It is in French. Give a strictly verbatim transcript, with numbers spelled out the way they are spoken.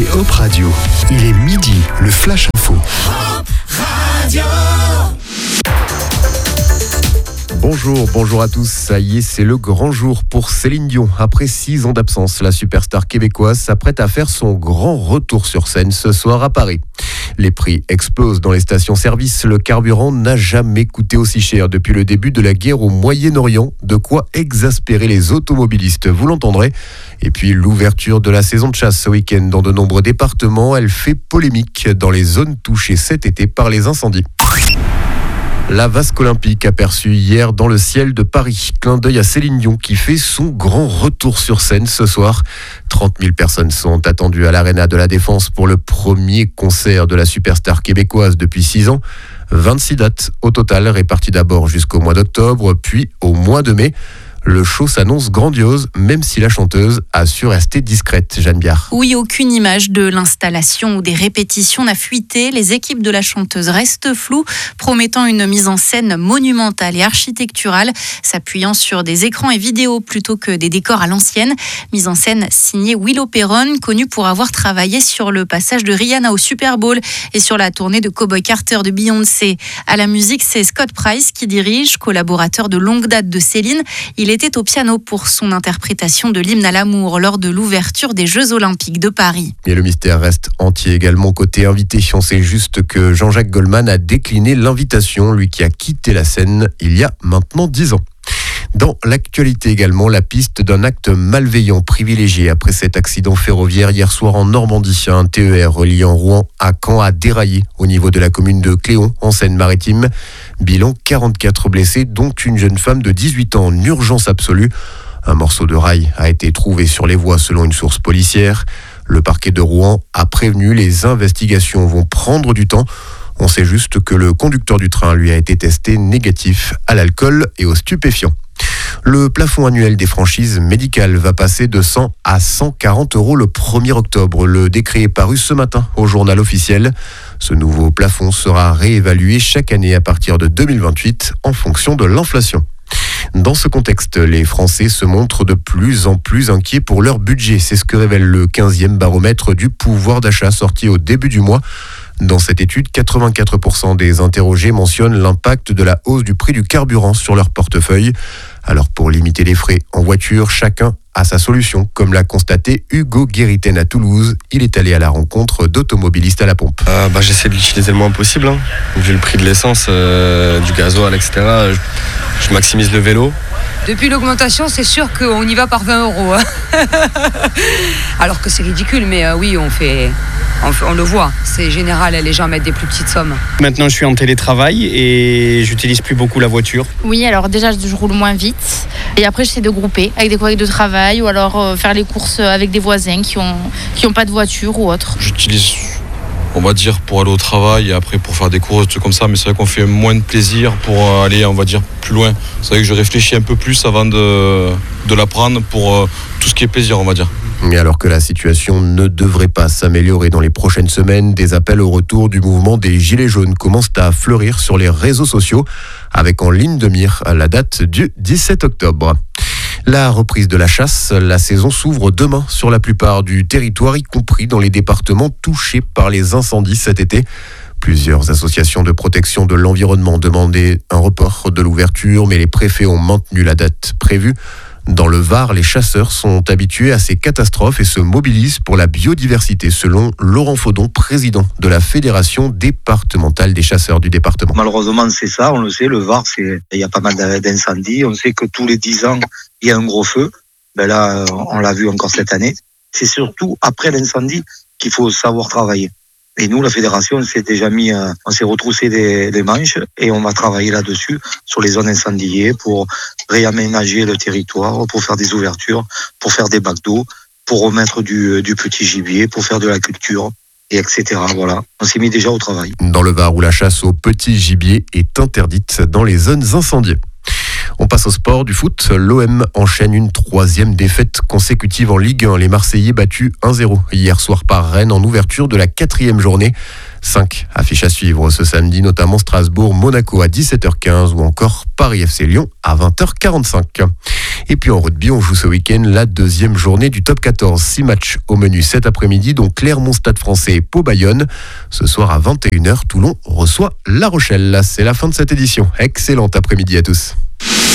écoutez Hop Radio. Il est midi, le Flash Info. Hop Radio. Bonjour, bonjour à tous. Ça y est, c'est le grand jour pour Céline Dion. Après six ans d'absence, la superstar québécoise s'apprête à faire son grand retour sur scène ce soir à Paris. Les prix explosent dans les stations-service. Le carburant n'a jamais coûté aussi cher depuis le début de la guerre au Moyen-Orient. De quoi exaspérer les automobilistes, vous l'entendrez. Et puis l'ouverture de la saison de chasse ce week-end dans de nombreux départements, elle fait polémique dans les zones touchées cet été par les incendies. La vasque olympique aperçue hier dans le ciel de Paris. Clin d'œil à Céline Dion qui fait son grand retour sur scène ce soir. trente mille personnes sont attendues à l'Arena de la Défense pour le premier concert de la superstar québécoise depuis six ans. vingt-six dates au total, réparties d'abord jusqu'au mois d'octobre, puis au mois de mai. Le show s'annonce grandiose, même si la chanteuse a su rester discrète. Jeanne Biard. Oui, aucune image de l'installation ou des répétitions n'a fuité. Les équipes de la chanteuse restent floues, promettant une mise en scène monumentale et architecturale, s'appuyant sur des écrans et vidéos plutôt que des décors à l'ancienne. Mise en scène signée Willow Perron, connue pour avoir travaillé sur le passage de Rihanna au Super Bowl et sur la tournée de Cowboy Carter de Beyoncé. À la musique, c'est Scott Price qui dirige, collaborateur de longue date de Céline. Il était au piano pour son interprétation de l'hymne à l'amour lors de l'ouverture des Jeux Olympiques de Paris. Et le mystère reste entier également côté invité. On sait juste que Jean-Jacques Goldman a décliné l'invitation, lui qui a quitté la scène il y a maintenant dix ans. Dans l'actualité également, la piste d'un acte malveillant privilégié après cet accident ferroviaire hier soir en Normandie. Un T E R reliant Rouen à Caen a déraillé au niveau de la commune de Cléon en Seine-Maritime. Bilan quarante-quatre blessés, dont une jeune femme de dix-huit ans en urgence absolue. Un morceau de rail a été trouvé sur les voies selon une source policière. Le parquet de Rouen a prévenu, les investigations vont prendre du temps. On sait juste que le conducteur du train lui a été testé négatif à l'alcool et aux stupéfiants. Le plafond annuel des franchises médicales va passer de cent à cent quarante euros le premier octobre. Le décret est paru ce matin au journal officiel. Ce nouveau plafond sera réévalué chaque année à partir de deux mille vingt-huit en fonction de l'inflation. Dans ce contexte, les Français se montrent de plus en plus inquiets pour leur budget. C'est ce que révèle le quinzième baromètre du pouvoir d'achat sorti au début du mois. Dans cette étude, quatre-vingt-quatre pour cent des interrogés mentionnent l'impact de la hausse du prix du carburant sur leur portefeuille. Alors pour limiter les frais en voiture, chacun a sa solution, comme l'a constaté Hugo Guéritaine à Toulouse. Il est allé à la rencontre d'automobilistes à la pompe. Euh, bah, j'essaie de l'utiliser le moins possible, hein. Vu le prix de l'essence, euh, du gasoil, et cetera. Je, je maximise le vélo. Depuis l'augmentation, c'est sûr qu'on y va par vingt euros. Hein. Alors que c'est ridicule, mais euh, oui, on fait, on fait, on le voit. C'est général, les gens mettent des plus petites sommes. Maintenant, je suis en télétravail et j'utilise plus beaucoup la voiture. Oui, alors déjà, je roule moins vite. Et après, j'essaie de grouper avec des collègues de travail ou alors euh, faire les courses avec des voisins qui ont, qui ont pas de voiture ou autre. J'utilise, on va dire, pour aller au travail et après pour faire des courses, des trucs comme ça. Mais c'est vrai qu'on fait moins de plaisir pour aller, on va dire, plus loin. C'est vrai que je réfléchis un peu plus avant de, de la prendre pour euh, tout ce qui est plaisir, on va dire. Mais alors que la situation ne devrait pas s'améliorer dans les prochaines semaines, des appels au retour du mouvement des Gilets jaunes commencent à fleurir sur les réseaux sociaux, avec en ligne de mire la date du dix-sept octobre. La reprise de la chasse, la saison s'ouvre demain sur la plupart du territoire, y compris dans les départements touchés par les incendies cet été. Plusieurs associations de protection de l'environnement demandaient un report de l'ouverture, mais les préfets ont maintenu la date prévue. Dans le Var, les chasseurs sont habitués à ces catastrophes et se mobilisent pour la biodiversité, selon Laurent Faudon, président de la Fédération départementale des chasseurs du département. Malheureusement, c'est ça, on le sait, le Var, c'est, il y a pas mal d'incendies. On sait que tous les dix ans, il y a un gros feu. Ben là, on l'a vu encore cette année. C'est surtout après l'incendie qu'il faut savoir travailler. Et nous, la fédération, on s'est déjà mis, euh, on s'est retroussé des, des manches et on va travailler là-dessus sur les zones incendiées pour réaménager le territoire, pour faire des ouvertures, pour faire des bacs d'eau, pour remettre du, du petit gibier, pour faire de la culture, et et cetera. Voilà, on s'est mis déjà au travail. Dans le Var, où la chasse au petit gibier est interdite dans les zones incendiées. On passe au sport du foot. L'O M enchaîne une troisième défaite consécutive en Ligue un. Les Marseillais battus un zéro hier soir par Rennes en ouverture de la quatrième journée. Cinq affiches à suivre ce samedi, notamment Strasbourg-Monaco à dix-sept heures quinze ou encore Paris F C Lyon à vingt heures quarante-cinq. Et puis en rugby, on joue ce week-end la deuxième journée du top quatorze. Six matchs au menu cet après-midi, dont Clermont-Stade Français et Pau-Bayonne. Ce soir à vingt et une heures, Toulon reçoit La Rochelle. C'est la fin de cette édition. Excellent après-midi à tous.